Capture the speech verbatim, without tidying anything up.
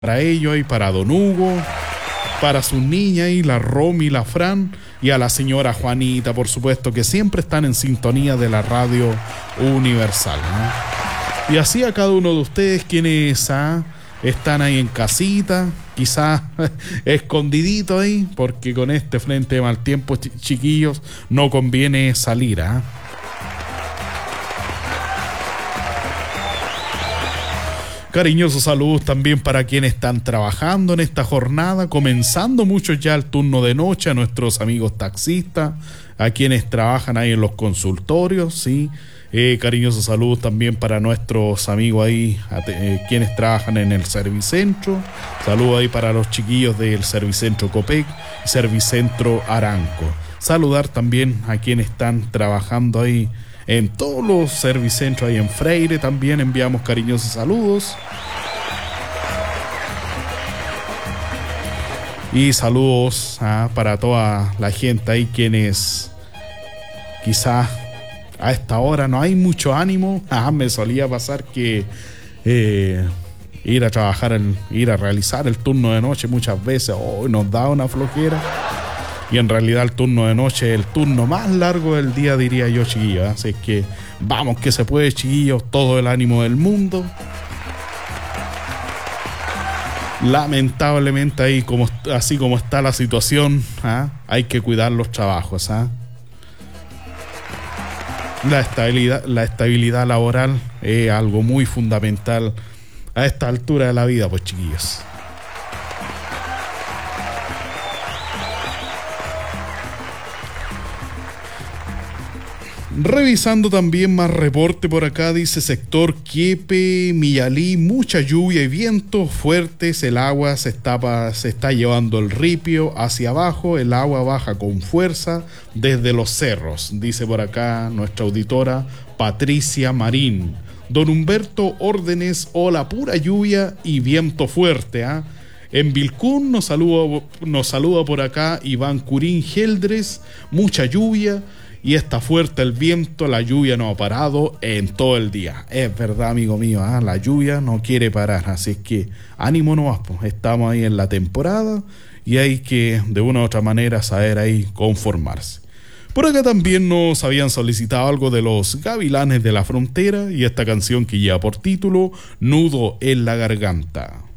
Para ellos y para Don Hugo, para sus niñas y la Romy y la Fran, y a la señora Juanita, por supuesto, que siempre están en sintonía de la radio universal, ¿no? Y así a cada uno de ustedes quienes ¿ah? están ahí en casita, quizás escondidito ahí, porque con este frente de mal tiempo, ch- chiquillos, no conviene salir, ¿ah? Cariñosos saludos también para quienes están trabajando en esta jornada, comenzando muchos ya el turno de noche, a nuestros amigos taxistas, a quienes trabajan ahí en los consultorios, sí. Eh, cariñosos saludos también para nuestros amigos ahí, eh, quienes trabajan en el Servicentro. Saludos ahí para los chiquillos del Servicentro Copec y Servicentro Aranco. Saludar también a quienes están trabajando ahí en todos los servicentros, ahí en Freire también enviamos cariñosos saludos. Y saludos ah, para toda la gente ahí quienes quizás a esta hora no hay mucho ánimo. Ah, me solía pasar que eh, ir a trabajar, el, ir a realizar el turno de noche muchas veces oh, nos da una flojera. Y en realidad el turno de noche es el turno más largo del día, diría yo, chiquillos. Así es que vamos que se puede, chiquillos, todo el ánimo del mundo. Lamentablemente ahí, como, así como está la situación, ¿ah? hay que cuidar los trabajos. ¿ah? La estabilidad, la estabilidad laboral es algo muy fundamental a esta altura de la vida, pues, chiquillos. Revisando también más reporte por acá, dice sector Quiepe, Millalí, mucha lluvia y viento fuertes, el agua se está, se está llevando el ripio hacia abajo, el agua baja con fuerza desde los cerros, dice por acá nuestra auditora Patricia Marín. Don Humberto Órdenes, hola, pura lluvia y viento fuerte, ¿ah? ¿eh? En Vilcún nos saluda, nos saluda por acá Iván Curín Geldres, mucha lluvia. Y está fuerte el viento, la lluvia no ha parado en todo el día. Es verdad, amigo mío, ¿eh? La lluvia no quiere parar, así es que ánimo nomás, pues. Estamos ahí en la temporada y hay que de una u otra manera saber ahí conformarse. Por acá también nos habían solicitado algo de los Gavilanes de la Frontera y esta canción que lleva por título Nudo en la Garganta.